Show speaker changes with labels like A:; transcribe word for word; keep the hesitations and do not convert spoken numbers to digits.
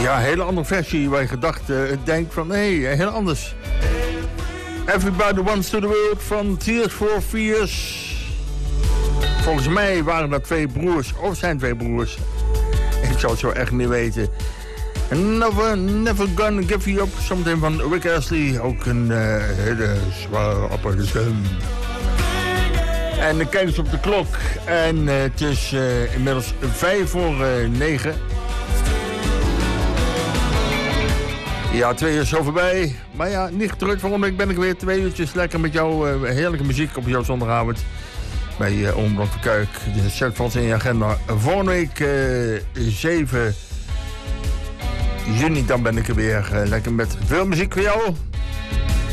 A: Ja, een hele andere versie waar je gedacht uh, denkt van, hé, hey, heel anders. Everybody Wants to the World van Tears for Fears. Volgens mij waren dat twee broers, of zijn twee broers. Ik zou het zo echt niet weten. Never, never Gonna Give You Up, zometeen van Rick Astley. Ook een uh, hele zware apparaat. En dan kijk eens op de klok. En uh, het is uh, inmiddels vijf voor uh, negen. Ja, twee uur is zo voorbij. Maar ja, niet getreurd. Volgende week ben ik weer twee uurtjes lekker met jou. Uh, heerlijke muziek op jouw zondagavond. Bij uh, Oom Blok de Kuik. Dus zet vast in je agenda. Volgende week uh, zeven juni, dan ben ik er weer. Uh, lekker met veel muziek voor jou.